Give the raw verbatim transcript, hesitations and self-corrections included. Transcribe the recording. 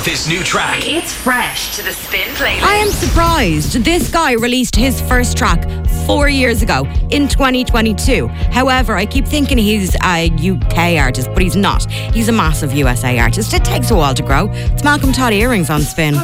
this new track. It's fresh to the Spin playlist. I am surprised. This guy released his first track four years ago in twenty twenty-two. However, I keep thinking he's a U K artist, but he's not. He's a massive U S A artist. It takes a while to grow. It's Malcolm Todd Earrings on Spin.